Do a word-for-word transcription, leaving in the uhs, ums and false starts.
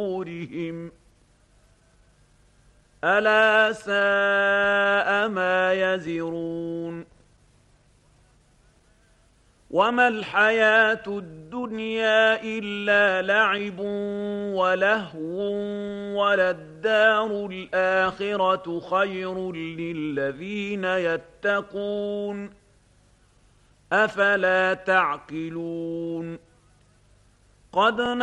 ظهورهم ألا ساء ما يزرون وما الحياة الدنيا إلا لعب ولهو وللدار الآخرة خير للذين يتقون أفلا تعقلون قد